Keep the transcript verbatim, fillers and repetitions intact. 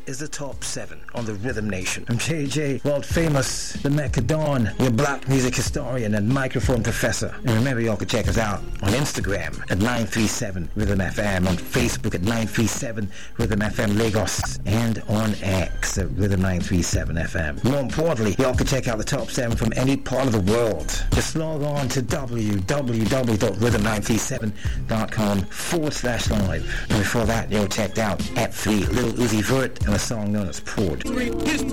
is the top seven on the Rhythm Nation. I'm J J, world famous, the Macadon, your black music historian and microphone professor. And remember, y'all can check us out on Instagram at nine three seven Rhythm F M, on Facebook at nine three seven Rhythm F M Lagos, and on X at Rhythm nine three seven F M. More importantly, y'all can check out the top seven from any part of the world. Just log on to w w w dot rhythm nine three seven dot com forward slash live. And before that, you'll checked out at three Little Uzi Vert and a song known as Prod.